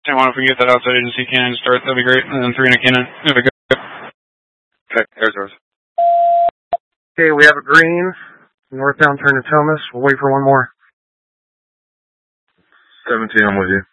10-1, if we can get that outside agency cannon to start, that'd be great. And then 3 in a cannon. If we go. Okay, there's yours. Okay, we have a green. Northbound turn to Thomas. We'll wait for one more. 17, I'm with you.